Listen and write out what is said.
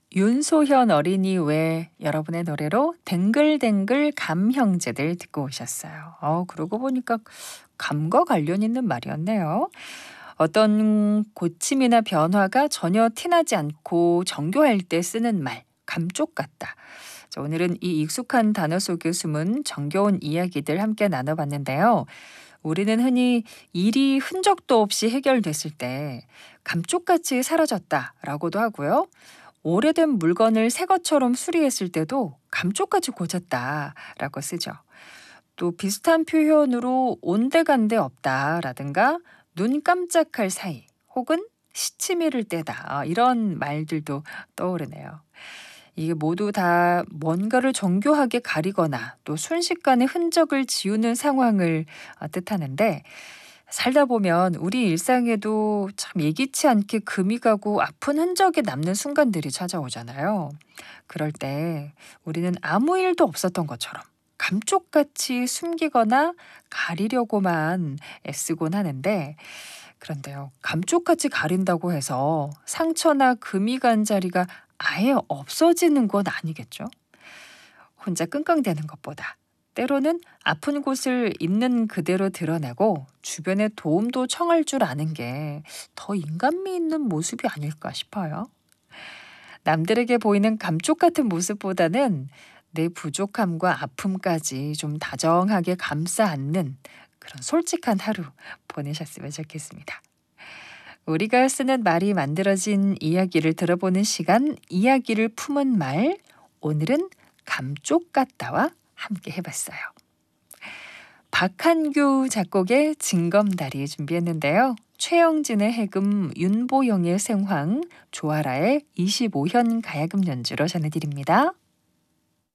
윤소현 어린이 외 여러분의 노래로 댕글댕글 감 형제들 듣고 오셨어요. 그러고 보니까 감과 관련 있는 말이었네요. 어떤 고침이나 변화가 전혀 티나지 않고 정교할 때 쓰는 말, 감쪽 같다. 자, 오늘은 이 익숙한 단어 속에 숨은 정겨운 이야기들 함께 나눠봤는데요. 우리는 흔히 일이 흔적도 없이 해결됐을 때 감쪽같이 사라졌다라고도 하고요. 오래된 물건을 새 것처럼 수리했을 때도 감쪽같이 고쳤다라고 쓰죠. 또 비슷한 표현으로 온데간데 없다라든가 눈 깜짝할 사이 혹은 시치미를 떼다 이런 말들도 떠오르네요. 이게 모두 다 뭔가를 정교하게 가리거나 또 순식간에 흔적을 지우는 상황을 뜻하는데 살다 보면 우리 일상에도 참 예기치 않게 금이 가고 아픈 흔적이 남는 순간들이 찾아오잖아요. 그럴 때 우리는 아무 일도 없었던 것처럼 감쪽같이 숨기거나 가리려고만 애쓰곤 하는데 그런데요, 감쪽같이 가린다고 해서 상처나 금이 간 자리가 아예 없어지는 건 아니겠죠? 혼자 끙끙대는 것보다 때로는 아픈 곳을 있는 그대로 드러내고 주변에 도움도 청할 줄 아는 게 더 인간미 있는 모습이 아닐까 싶어요. 남들에게 보이는 감쪽 같은 모습보다는 내 부족함과 아픔까지 좀 다정하게 감싸 안는 그런 솔직한 하루 보내셨으면 좋겠습니다. 우리가 쓰는 말이 만들어진 이야기를 들어보는 시간, 이야기를 품은 말, 오늘은 감쪽 같다와 함께 해봤어요. 박한규 작곡의 징검다리 준비했는데요. 최영진의 해금, 윤보영의 생황, 조아라의 25현 가야금 연주로 전해드립니다.